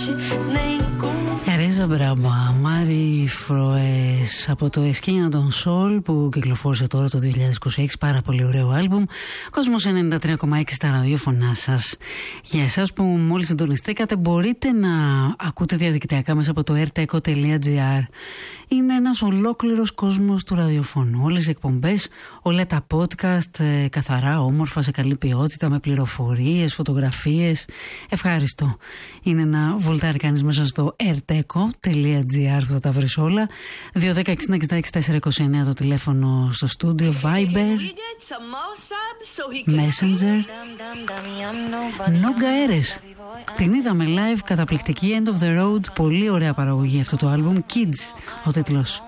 Ρίζα Μπράμπα, Μάρι Φροές από το Εσκίνια των Σολ που κυκλοφόρησε τώρα το 2026, πάρα πολύ ωραίο άλμπουμ. Κόσμος 93,6 στα ραδιόφωνά σας. Για εσάς που μόλις συντονιστήκατε, μπορείτε να ακούτε διαδικτυακά μέσα από το rteco.gr. Είναι ένας ολόκληρος κόσμος του ραδιοφώνου. Όλες οι εκπομπές, όλα τα podcast, καθαρά, όμορφα, σε καλή ποιότητα, με πληροφορίες, φωτογραφίες. Ευχάριστο. Είναι να βολτάρει κανείς μέσα στο rteco.gr που θα τα βρεις όλα. 210-60-66-429 το τηλέφωνο στο στούντιο, Viber, Messenger. Νόγκα Έρες. Την είδαμε live, καταπληκτική, End of the Road, πολύ ωραία παραγωγή αυτό το άλμπουμ. Kids, ο τίτλος.